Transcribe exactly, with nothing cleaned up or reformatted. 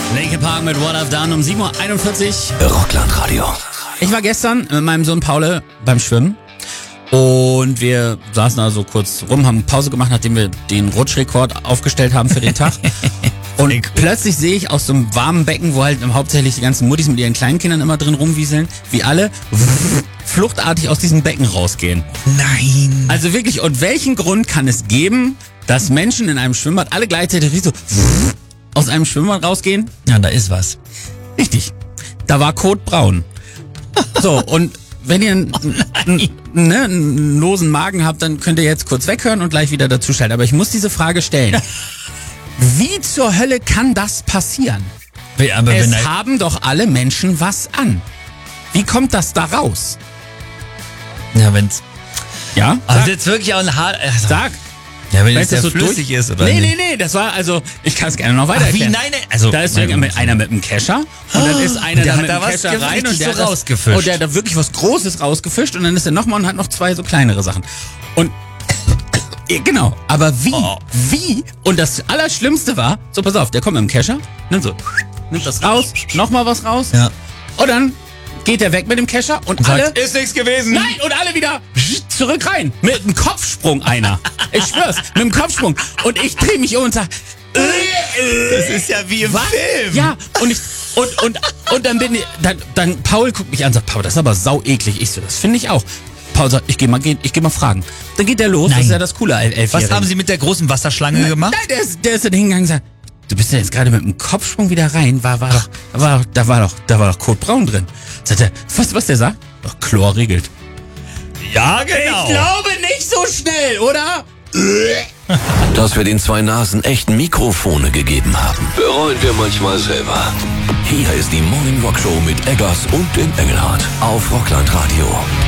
Linkin Park mit What I've Done um sieben Uhr einundvierzig. Rockland Radio. Ich war gestern mit meinem Sohn Paul beim Schwimmen und wir saßen also kurz rum, haben Pause gemacht, nachdem wir den Rutschrekord aufgestellt haben für den Tag. Und cool. Plötzlich sehe ich aus so einem warmen Becken, wo halt hauptsächlich die ganzen Muttis mit ihren Kleinkindern immer drin rumwieseln, wie alle fluchtartig aus diesem Becken rausgehen. Nein. Also wirklich, und welchen Grund kann es geben, dass Menschen in einem Schwimmbad alle gleichzeitig so aus einem Schwimmbad rausgehen? Ja, da ist was. Richtig. Da war Kot braun. So, und wenn ihr einen, oh ne, einen losen Magen habt, dann könnt ihr jetzt kurz weghören und gleich wieder dazuschalten. Aber ich muss diese Frage stellen. Wie zur Hölle kann das passieren? Aber es wenn haben doch alle Menschen was an. Wie kommt das da raus? Ja, wenn's... Ja? Also Sag, jetzt wirklich auch ein Haar... Also, sag. Ja, wenn Weißt es du, so so flüssig durch? ist, oder Nee, nicht? nee, nee, das war also, ich kann es gerne noch weiter Ach, wie? erklären. Nein, nein, also... Da ist irgendwann mit, einer mit einem Kescher und dann ist einer der da hat mit da dem was Kescher rein richtig und der, so hat das, rausgefischt. und der hat da wirklich was Großes rausgefischt und dann ist er nochmal und hat noch zwei so kleinere Sachen. Und genau, aber wie? Oh. Wie? Und das Allerschlimmste war, so pass auf, der kommt mit dem Kescher, nimmt so, nimmt das raus, nochmal was raus Ja. und dann geht er weg mit dem Kescher und, Und alle... sagt, ist nichts gewesen. Nein, und alle wieder zurück rein. Mit einem Kopfsprung einer. Ich schwör's, mit einem Kopfsprung. Und ich drehe mich um und sag... Das ist ja wie im Was? Film. Ja, und ich... Und, und, und dann bin ich... Dann, dann Paul guckt mich an und sagt, Paul, das ist aber sau eklig. Ich so, das finde ich auch. Paul sagt, ich geh mal, geh, ich geh mal fragen. Dann geht der los, Nein. das ist ja das coole Elfjährige. Was haben Sie mit der großen Wasserschlange gemacht? Nein, der ist, der ist dann hingegangen und sagt, du bist ja jetzt gerade mit dem Kopfsprung wieder rein, war, war doch, da war doch, da war doch, da war doch Kot braun drin. Sagt er, weißt du, was der sagt? Doch, Chlor regelt. Ja, genau. Ich glaube nicht so schnell, oder? Dass wir den zwei Nasen echten Mikrofone gegeben haben. Bereuen wir manchmal selber. Hier ist die Morning Rock Show mit Eggers und dem Engelhardt auf Rockland Radio.